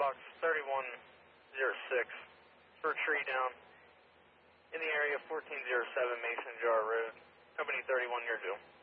box 3106 for a tree down in the area 1407 Mason Jar Road. Company 31, you're due.